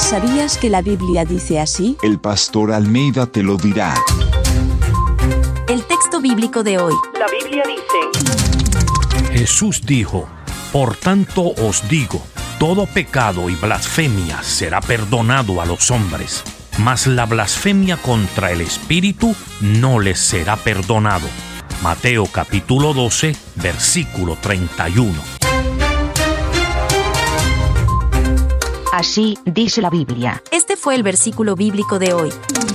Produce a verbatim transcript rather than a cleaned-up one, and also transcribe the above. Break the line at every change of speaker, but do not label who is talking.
¿Sabías que la Biblia dice así?
El pastor Almeida te lo dirá.
El texto bíblico de hoy.
La Biblia dice:
Jesús dijo: por tanto os digo, todo pecado y blasfemia será perdonado a los hombres, mas la blasfemia contra el Espíritu no les será perdonado. Mateo capítulo doce, versículo treinta y uno.
Así dice la Biblia.
Este fue el versículo bíblico de hoy.